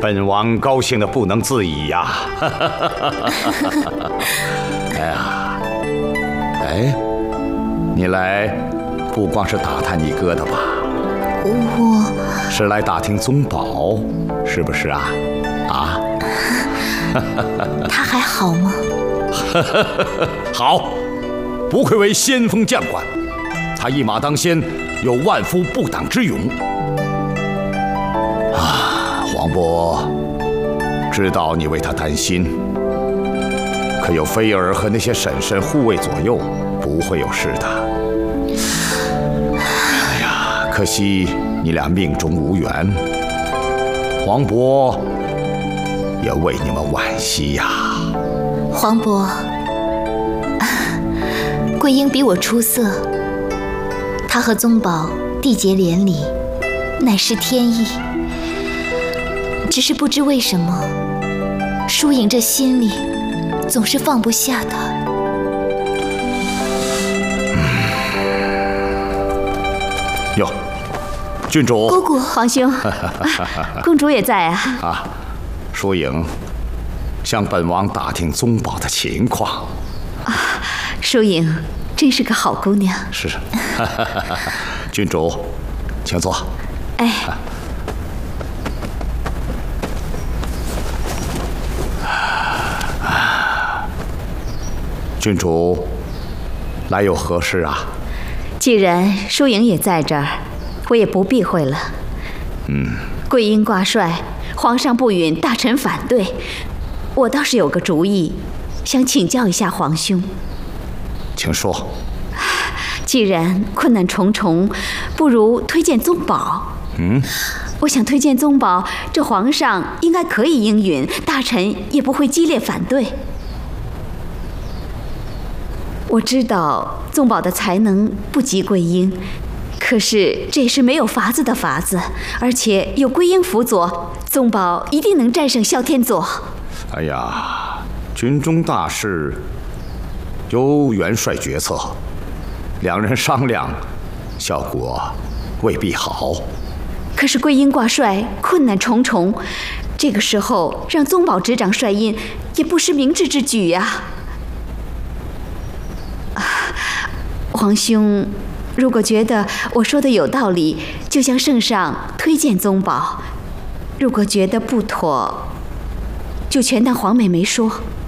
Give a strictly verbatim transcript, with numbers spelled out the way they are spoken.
本王高兴的不能自已呀！哎呀，哎，你来不光是打探你哥的吧？ 我是来打听宗保，是不是啊？啊？ 他还好吗？ 好，不愧为先锋将官，他一马当先，有万夫不挡之勇。啊，黄渤，知道你为他担心，可有菲儿和那些婶婶护卫左右，不会有事的。哎呀，可惜你俩命中无缘，黄渤也为你们惋惜呀。 黄渤，桂英比我出色，她和宗保缔结连理，乃是天意。只是不知为什么，疏影这心里总是放不下他。 哟，郡主， 姑姑， 皇兄，公主也在啊。 啊，疏影向本王打听宗保的情况。 啊，疏影真是个好姑娘。 是，郡主，请坐。 哎。 郡主，来有何事啊？ 既然疏影也在这儿，我也不避讳了。 嗯， 桂英挂帅，皇上不允大臣反对，我倒是有个主意，想请教一下皇兄。 请说。 既然困难重重，不如推荐宗保。 嗯， 我想推荐宗保，这皇上应该可以应允，大臣也不会激烈反对。我知道宗保的才能不及桂英，可是这也是没有法子的法子，而且有桂英辅佐，宗保一定能战胜哮天佐。 哎呀，军中大事由元帅决策，两人商量，效果未必好。 可是桂英挂帅，困难重重，这个时候让宗保执掌帅印，也不失明智之举呀。皇兄，如果觉得我说的有道理，就向圣上推荐宗保；如果觉得不妥，就全当皇妹没说。